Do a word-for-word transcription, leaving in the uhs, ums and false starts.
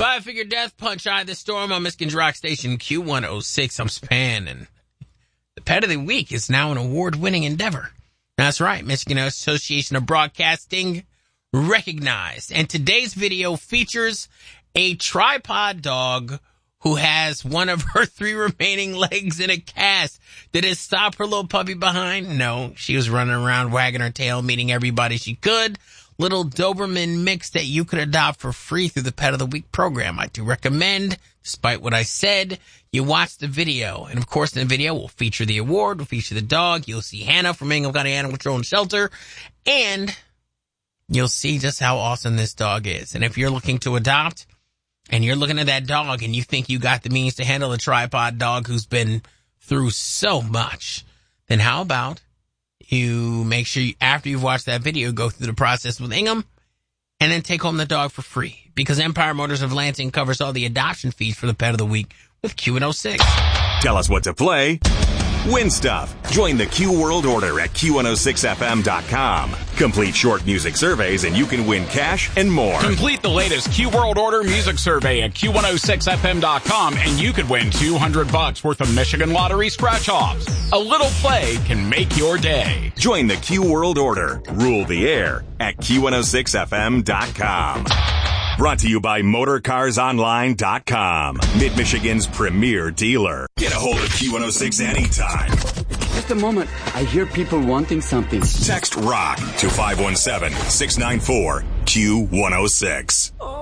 Five-figure death punch eye the storm on Michigan's rock station Q one oh six. I'm Span, and the pet of the week is now an award-winning endeavor. That's right, Michigan Association of Broadcasting recognized. And today's video features a tripod dog who has one of her three remaining legs in a cast. Did it stop her little puppy behind? No, she was running around wagging her tail, meeting everybody she could. Little Doberman mix that you could adopt for free through the Pet of the Week program. I do recommend, despite what I said, you watch the video. And of course, in the video, we'll feature the award, we'll feature the dog. You'll see Hannah from Ingham County Animal Control and Shelter. And you'll see just how awesome this dog is. And if you're looking to adopt, and you're looking at that dog, and you think you got the means to handle a tripod dog who's been through so much, then how about you make sure you, after you've watched that video, go through the process with Ingham and then take home the dog for free. Because Empire Motors of Lansing covers all the adoption fees for the Pet of the Week with Q one oh six. Tell us what to play. Win stuff. Join the Q World Order at Q one oh six F M dot com. Complete short music surveys and you can win cash and more. Complete the latest Q World Order music survey at Q one oh six F M dot com and you could win two hundred bucks worth of Michigan Lottery scratch-offs. A little play can make your day. Join the Q World Order. Rule the air at Q one oh six F M dot com. Brought to you by Motor Cars Online dot com, Mid-Michigan's premier dealer. Get a hold of Q one oh six anytime. Just a moment. I hear people wanting something. Text ROCK to five one seven, six nine four, Q one oh six.